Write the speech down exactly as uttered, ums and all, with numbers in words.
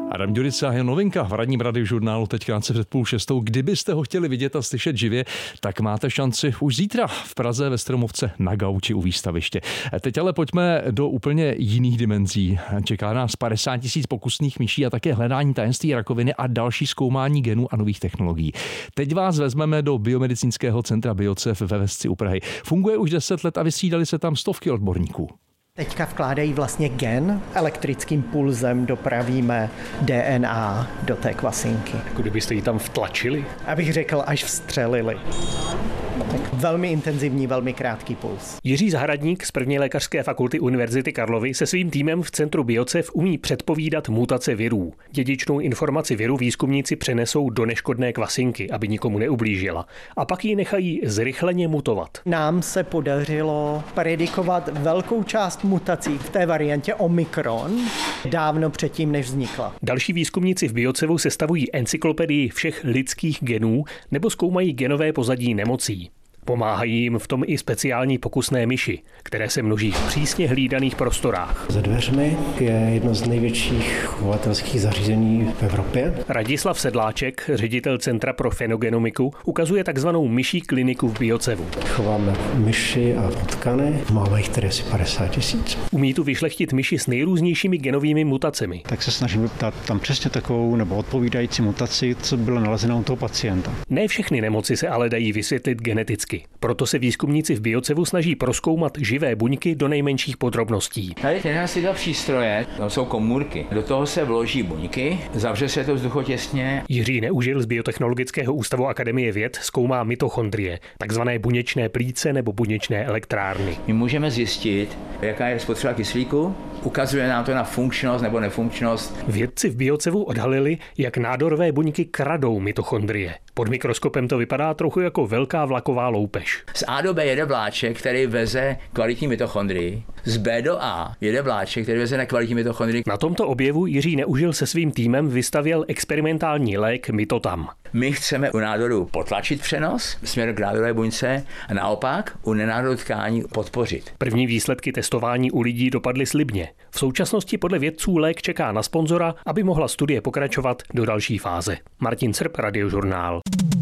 Adam Ďurica je novinka v ranním Radiožurnálu teď krátce před půl šestou. Kdybyste ho chtěli vidět a slyšet živě, tak máte šanci už zítra v Praze ve Stromovce na gauči u výstaviště. Teď ale pojďme do úplně jiných dimenzí. Čeká nás padesát tisíc pokusných myší a také hledání tajemství rakoviny a další zkoumání genů a nových technologií. Teď vás vezmeme do biomedicínského centra Biocev ve Vesci u Prahy. Funguje už deset let a vystřídali se tam stovky odborníků. Teďka vkládají vlastně gen, elektrickým pulzem dopravíme D N A do té kvasinky. Jako kdybyste ji tam vtlačili? Abych řekl, až vstřelili. Tak velmi intenzivní, velmi krátký puls. Jiří Zahradník z první lékařské fakulty Univerzity Karlovy se svým týmem v centru Biocev umí předpovídat mutace virů. Dědičnou informaci viru výzkumníci přenesou do neškodné kvasinky, aby nikomu neublížila. A pak ji nechají zrychleně mutovat. Nám se podařilo predikovat velkou část mutací v té variantě Omikron dávno předtím, než vznikla. Další výzkumníci v Biocevu sestavují encyklopedii všech lidských genů nebo zkoumají genové pozadí nemocí. Pomáhají jim v tom i speciální pokusné myši, které se množí v přísně hlídaných prostorách. Za dveřmi je jedno z největších chovatelských zařízení v Evropě. Radislav Sedláček, ředitel Centra pro fenogenomiku, ukazuje takzvanou myší kliniku v Biocevu. Chováme myši a potkany, máme jich tedy asi padesát tisíc. Umí tu vyšlechtit myši s nejrůznějšími genovými mutacemi. Tak se snažím vyptat tam přesně takovou nebo odpovídající mutaci, co bylo nalezeno u toho pacienta. Ne všechny nemoci se ale dají vysvětlit geneticky. Proto se výzkumníci v Biocevu snaží prozkoumat živé buňky do nejmenších podrobností. Tady tyhle si dva přístroje, to jsou komůrky. Do toho se vloží buňky, zavře se to vzduchotěsně. Jiří Neužil z Biotechnologického ústavu Akademie věd zkoumá mitochondrie, takzvané buněčné plíce nebo buněčné elektrárny. My můžeme zjistit, jaká je spotřeba kyslíku, ukazuje nám to na funkčnost nebo nefunkčnost. Vědci v Biocevu odhalili, jak nádorové buňky kradou mitochondrie. Pod mikroskopem to vypadá trochu jako velká vlaková loupež. Z A do B jede vláček, který veze kvalitní mitochondrii. Z B do A jede vláček, který veze nekvalitní mitochondrii. Na tomto objevu Jiří Neužil se svým týmem vystavěl experimentální lék Mitotam. My chceme u nádoru potlačit přenos směrem k nádorové buňce a naopak u nenádoru tkání podpořit. První výsledky testování u lidí dopadly slibně. V současnosti podle vědců lék čeká na sponzora, aby mohla studie pokračovat do další fáze. Martin Srb, Radiožurnál.